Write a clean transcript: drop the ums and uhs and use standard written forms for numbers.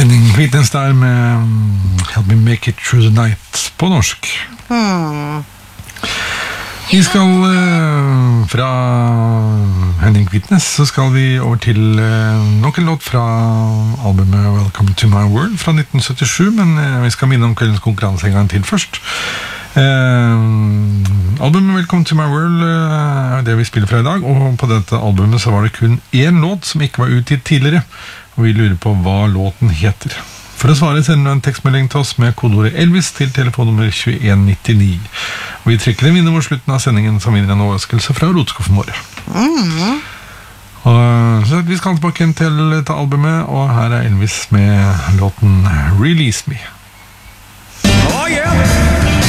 Henning Kvitnes der med Help Me Make It Through the Night på norsk. Vi skal fra Henning Kvitnes, så skal vi over til nok en låt fra albumet Welcome to My World fra 1977, men vi skal minne om kveldens konkurranse en gang til først. Albumet Welcome to My World er det vi spiller fra i dag, og på dette albumet så var det kun én låt som ikke var utgitt tidligere, og vi lurer på hva låten heter. For å svare sender du en tekstmelding til oss med kodeordet Elvis til telefonnummer 2199. Og vi trekker en vinner mot slutten av sendingen som vinner en overraskelse fra rotskuffen vår. Og så vi skal tilbake til dette albumet, og her er Elvis med låten Release Me. Oh yeah!